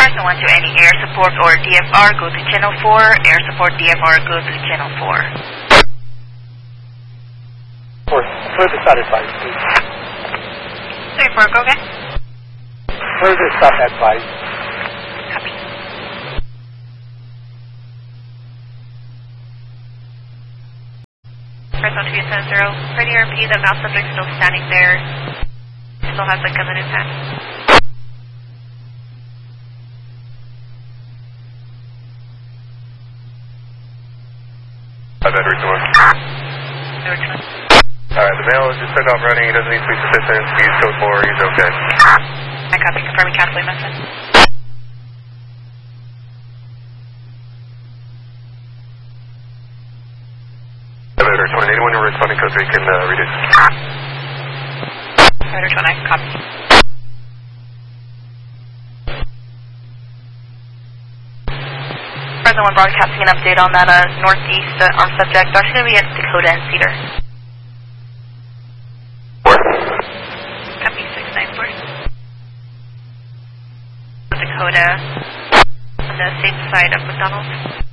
Present 1 to any air support or DFR, go to channel 4. Air support DFR, go to channel 4. Further stop advised, please. 34, go again. Further stop advised. Copy. Present 270, ready to repeat, the mouse subject still standing there. Still has the gun in his hand. Edward 1. Edward 1. Alright, the male just took off running. He doesn't need police assistance. He's code 4. He's okay. I copy. Confirming Catholic message. Edward 1. Anyone who responding code 3 can read it. Edward 1, I copy. Present 1 broadcasting an update on that northeast armed subject. Actually going to be at Dakota and Cedar. Copy 694. Dakota on the safe side of McDonald's.